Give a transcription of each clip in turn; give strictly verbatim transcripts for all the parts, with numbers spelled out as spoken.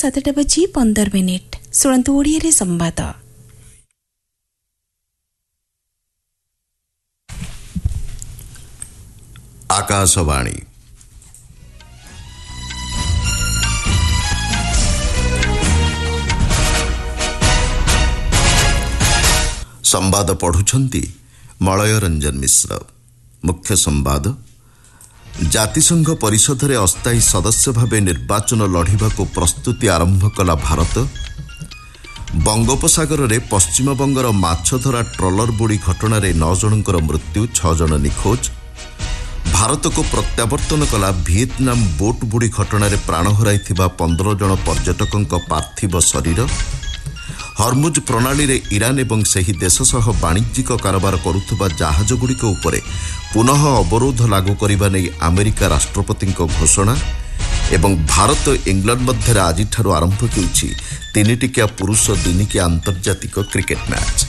सातटा बजी पंदर मिनिट शुणु ओडिया संवाद। आकाशवाणी संवाद पढ़ुछंती मलय रंजन मिश्र। मुख्य संवाद। जातिसंघ परिषद रे अस्थायी सदस्य भावे निर्वाचन लढ़िबाकू प्रस्तुति आरंभ कला भारत। बंगोपसागर रे पश्चिम बंगर माछधरा ट्रलर बुड़ी घटना रे नौ जनकर मृत्यु, छह जन निखोज। भारत को प्रत्यावर्तन कला वियतनाम बोट बुड़ी घटना रे प्राण हराइथिबा पंद्रह जन पर्यटकंक पार्थिव शरीर। हरमुज प्रणाली रे ईरान एवं सही देश सह वाणिज्यिक कारोबार करुथबा जहाज गुड़िक उपरे पुनः अवरोध लागू करने नहीं अमेरिका राष्ट्रपति घोषणा। एवं भारत इंग्लैंड मध्य आज आरंभ होउछि तीन टिकिया पुरुष दिनिकिया आंतर्जातिक क्रिकेट मैच।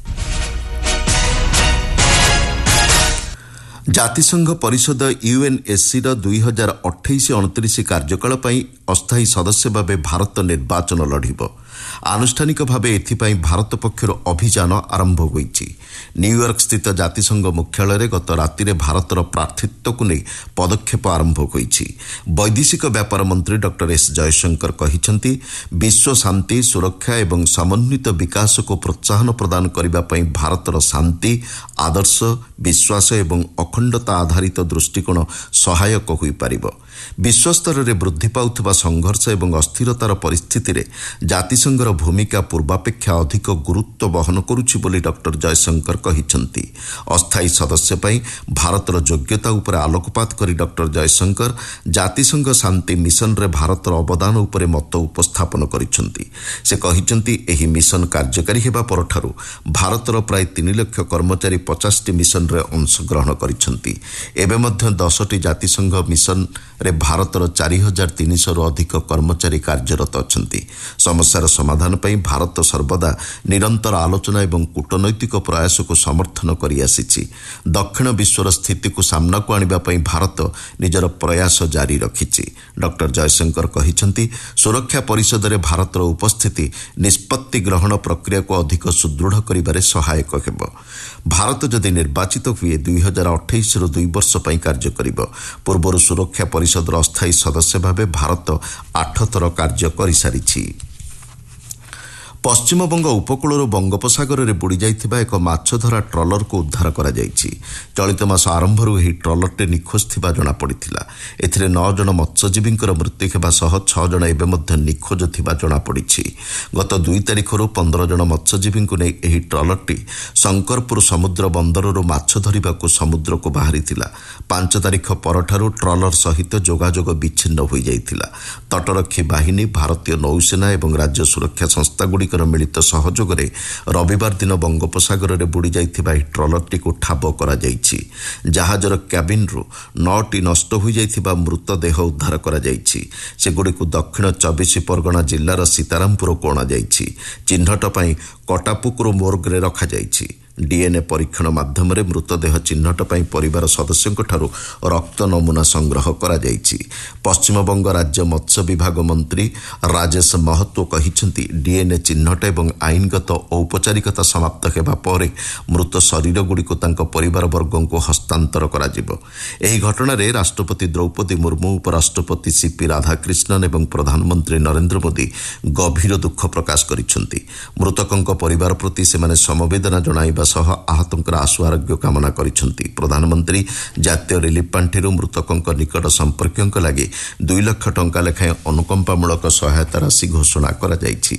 जातिसंघ परिषद यूएनएससी दुई हजार अठाईस अणतीस कार्यकाल अस्थायी सदस्य भाव भारत निर्वाचन लढ़िब। आनुष्ठानिक भाव एथिपाई भारत पक्षर अभियान आरंभ होइछि। न्यूयॉर्क स्थित जातिसंघ मुख्यालय गत राति भारतर प्रार्थित्व को नहीं पदक्षेप आरंभ होइछि। वैदेशिक व्यापार मंत्री डॉक्टर एस जयशंकर कहिसंति विश्व शांति, सुरक्षा एवं समन्वित विकास को प्रोत्साहन प्रदान करबा पई भारतर शांति, आदर्श, विश्वास एवं अखंडता आधारित दृष्टिकोण सहायक होई पारिबो। विश्वस्तर रे वृद्धि पाउथबा संघर्ष एवं अस्थिरतार परिस्थिति रे जातिसंघर भूमिका पूर्वापेक्षा अधिक गुरुत्व बहन करुछि बोली डॉक्टर जयशंकर कहिसंति। अस्थायी सदस्य पई भारतर योग्यता उपरे आलोकपात करी डॉक्टर जयशंकर जातिसंघ शांति मिशन रे भारतर अवदान उपरे मत उपस्थापन करिसंति। से कहिसंति एही मिशन कार्यकारी हेबा परठारु भारतर प्राय तीन लाख कर्मचारी पचास टी मिशन रे अंशग्रहण करिसंति। एबे मध्य दस टी जातिसंघ मिशन रे भारतर चार हजार तीन सौ रु अधिक कर्मचारी कार्यरत अछंती। समस्यार समाधान पई भारत सर्वदा निरंतर आलोचना एवं कूटनैतिक प्रयास को समर्थन करि आसिछि। दक्षिण विश्वर स्थिति को सामना को आनिबा पई भारत निजर प्रयास जारी रखिछि। डॉक्टर जयशंकर कहिसंति सुरक्षा परिषद रे भारतर उपस्थिति निष्पत्ति ग्रहण प्रक्रिया को अधिक सुदृढ़ करिबारे सहायक हेबो। भारत जदि निर्वाचित हुए दुई हजार अठाईस रु दुई वर्ष पई कार्य करिबो। पूर्व सुरक्षा परिषद अस्थायी सदस्य भावे भारत आठ थर कार्य कर सारिछि। पश्चिमबंग उपकूल बंगोपसागर रे बुड़ी जाइथिबा एक माछधरा ट्रलर को उद्धार करा जाइछि। चलित मास आरंभ एही ट्रलरटे निखोज थिबा जणा पड़िथिला। एथिरे नौ जन मत्स्यजीवींकर मृत्यु हेबा सह छह जन एबे मध्य निखोज थिबा जणा पड़िछि। गत दुई तारिखरु पंद्रह जन मत्स्यजीवींकु नै एही ट्रलरटी शंकरपुर समुद्र बंदररु माछ धरिबाकू समुद्र को बाहरिथिला। पांच तारिख परठारु ट्रलर सहित जोगाजोग विच्छिन्न होई जाइथिला। तटरक्षी बाहिनी, भारतीय नौसेना एवं राज्य सुरक्षा संस्थागुड़ी मिलित सहयोग रे रविवार दिन बंगोपसागर रे बुड़ी जाइथिबा एही ट्रलरटी को ठाब करा जाइछि। जहाजर क्याबिन रु नौटी नष्ट होई जाइथिबा मृतदेह उद्धार करा जाइछि। सेगुडी को दक्षिण चौबीस परगना जिल्लार सीतारामपुर को अणा जाइछि। चिन्हट पई कटापुकुर मोर्ग रे रखा जाइछि। डीएनए परीक्षण माध्यम रे मृतदेह चिन्हट पई परिवार सदस्यंक ठारू रक्त नमूना संग्रह करा जाइछि। पश्चिम बंग राज्य मत्स्य विभाग मंत्री राजेश महतो कहिसंति डीएनए चिन्हट एवं आईनगत औपचारिकता समाप्त हेबा परे मृत शरीर गुडी को तांको परिवार वर्गों को हस्तांतर करा जिवो। एही घटना रे राष्ट्रपति द्रौपदी मुर्मू, उपराष्ट्रपति सीपी राधाकृष्णन एवं प्रधानमंत्री नरेंद्र मोदी गभीर दुख प्रकाश करिसंति। मृतकंक परिवार प्रति सेमाने समवेदना जणाइबा सह आहतंकर आशु आरोग्य कामना करिसंति। प्रधानमंत्री जातीय रिलीफ पांठिरु मृतकंक निकट संपर्कयंक लागि दुई लाख टंका लेखाएं अनुकंपामूलक सहायता राशि घोषणा करा जाइछि।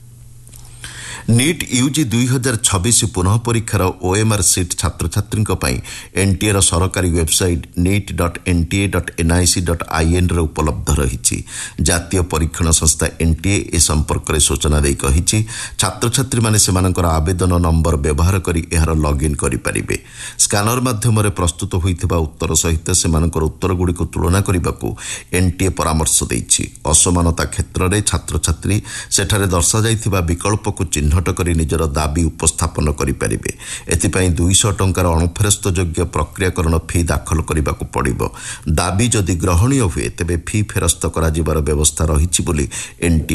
नीट यूजी दुई हजार छब्बीस पुनः परीक्षार ओएमआर सीट छात्र छात्री एनटीए सरकारी website NEET dot NTA dot NIC dot IN रे उपलब्ध रही। जातीय परीक्षण संस्था एनटीए ए संपर्क में सूचना दे कही छात्र छात्री माने सेमानकर आवेदन नंबर व्यवहार करी एहार लॉगिन करि परिबे। स्कानर माध्यम प्रस्तुत होइथिबा उत्तर सहित सेमानकर उत्तर गुड़िक तुलना करने एनटीए परामर्श देइछि। असमानता क्षेत्र में छात्र छात्री सेठारे दर्शा जाइथिबा विकल्प को चिन्ह करी निजर दाबी उपस्थापन करिपारिबे। एथिपाई दुईश टंकार अणफेरस्त योग्य प्रक्रियाकरण फी दाखल करने पड़िबो। दाबी जदि ग्रहणीय हुए तेबे फी फेरस्त करा जिबार व्यवस्था रहिछि बोली एनटीए